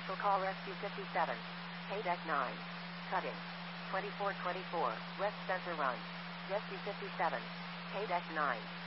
Special call Rescue 57. Deck 9. Cutting. 2424, West Center Run. Rescue 57. Deck 9.